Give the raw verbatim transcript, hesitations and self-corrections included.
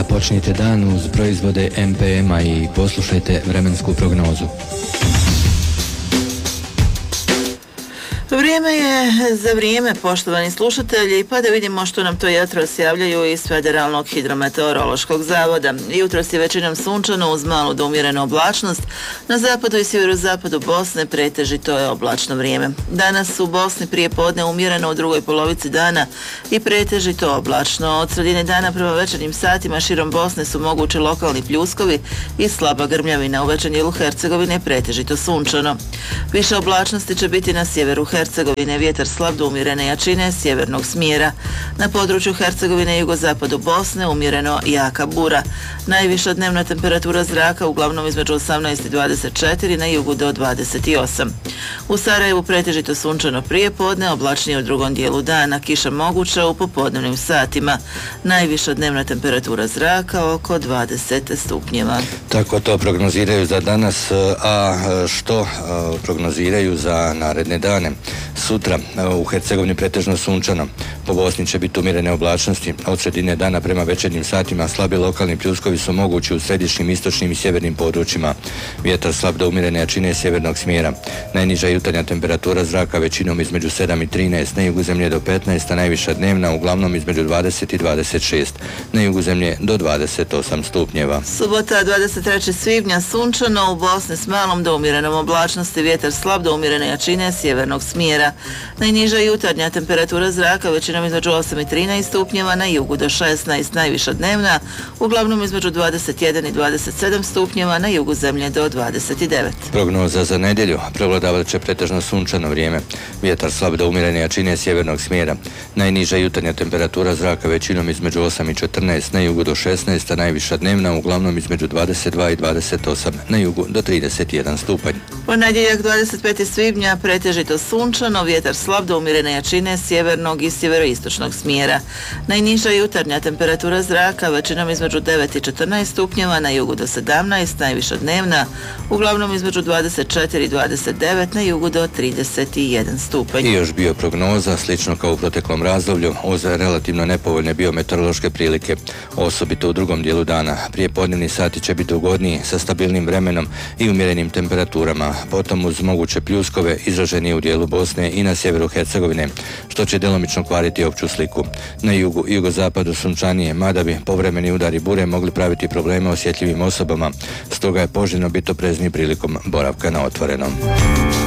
Započnite dan uz proizvode M P M-a i poslušajte vremensku prognozu. Vrijeme je za vrijeme, poštovani slušatelji, pa da vidimo što nam to jutros javljaju iz Federalnog hidrometeorološkog zavoda. Jutros je većinom sunčano uz malu do umjerenu oblačnost. Na zapadu i sjeverozapadu Bosne pretežito je oblačno vrijeme. Danas u Bosni prije podne umjereno u drugoj polovici dana i pretežito oblačno. Od sredine dana prema večernjim satima širom Bosne su mogući lokalni pljuskovi i slaba grmljavina. U većem dijelu Hercegovine pretežito sunčano. Više oblačnosti će biti na sjeveru Hercegovine, vjetar slab do umjerene jačine sjevernog smjera. Na području Hercegovine i jugozapadu Bosne umjereno jaka bura. Najviša dnevna temperatura zraka uglavnom između osamnaest i dvadeset četiri, na jugu do dvadeset osam. U Sarajevu pretežito sunčano prije podne, oblačnije u drugom dijelu dana, kiša moguća u popodnevnim satima. Najviša dnevna temperatura zraka oko dvadeset stupnjeva. Tako to prognoziraju za danas, a što prognoziraju za naredne dane? Sutra u Hercegovini pretežno sunčano, po Bosni će biti umjerene oblačnosti, od sredine dana prema večernjim satima slabi lokalni pljuskovi su mogući u središnjim, istočnim i sjevernim područjima. Vjetar slab do umjerene jačine sjevernog smjera. Najniža jutarnja temperatura zraka većinom između sedam i trinaest, na jugu zemlje do petnaest, a najviša dnevna uglavnom između dvadeset i dvadeset šest, na jugu zemlje do dvadeset osam stupnjeva. Subota dvadeset trećeg svibnja sunčano, u Bosni s malom do umjerenom oblačnosti, vjetar slab do umjerene jačine sjevernog smjera. Najniža jutarnja temperatura zraka većinom između osam i trinaest stupnjeva, na jugu do šesnaest, najviša dnevna uglavnom između dvadeset jedan i dvadeset sedam stupnjeva, na jugu zemlje do dvadeset devet. Prognoza za nedjelju: prevladavat će pretežno sunčano vrijeme, vjetar slab do umjerene jačine sjevernog smjera. Najniža jutarnja temperatura zraka većinom između osam i četrnaest, na jugu do šesnaest, a najviša dnevna uglavnom između dvadeset dva i dvadeset osam, na jugu do trideset jedan stupanj. Ponedjeljak dvadeset petog svibnja pretežito sunčano, vjetar slab do umjerene jačine sjevernog i sjeveroistočnog smjera. Najniža jutarnja temperatura zraka većinom između devet i četrnaest stupnjeva, na jugu do sedamnaest, najviša dnevna uglavnom između dvadeset četiri i dvadeset devet, na jugu do trideset jedan stupanj. I još bio prognoza, slično kao u proteklom razdoblju, uz relativno nepovoljne biometeorološke prilike, osobito u drugom dijelu dana. Prije podnevni sati će biti ugodniji sa stabilnim vremenom i umjerenim temperaturama, potom uz moguće pljuskove izraženi u dijelu Bosne i na sjeveru Hercegovine, što će djelomično kvariti opću sliku. Na jugu i jugozapadu sunčanije, mada bi povremeni udari bure mogli praviti probleme osjetljivim osobama, stoga je poželjno biti oprezniji prilikom boravka na otvorenom.